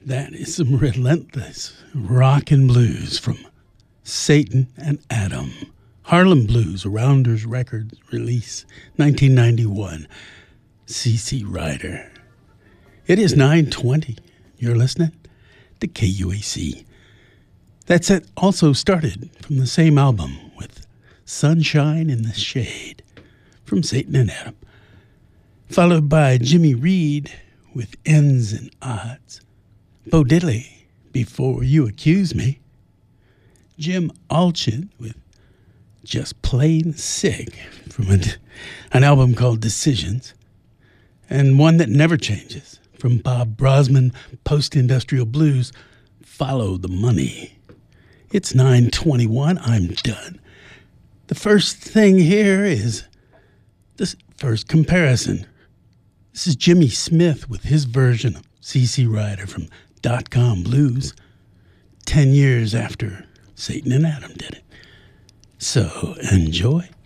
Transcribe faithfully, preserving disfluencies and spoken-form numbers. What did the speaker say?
That is some relentless rock and blues from Satan and Adam. Harlem Blues, a Rounders Records release, nineteen ninety-one. C C Rider. It is nine twenty. You're listening to K U A C. That set also started from the same album with Sunshine in the Shade from Satan and Adam. Followed by Jimmy Reed with Ends and Odds. Bo Diddley, Before You Accuse Me. Jim Alchin with Just Plain Sick from an, an album called Decisions. And One That Never Changes from Bob Brosman, Post-Industrial Blues, Follow the Money. It's nine twenty-one. I'm done. The first thing here is this first comparison. This is Jimmy Smith with his version of C C Rider from Dot Com Blues, ten years after Satan and Adam did it. So enjoy.